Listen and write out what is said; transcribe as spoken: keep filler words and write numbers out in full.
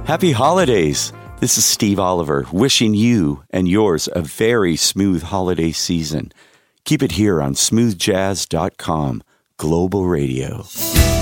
Happy holidays! This is Steve Oliver, wishing you and yours a very smooth holiday season. Keep it here on smooth jazz dot com, Global Radio.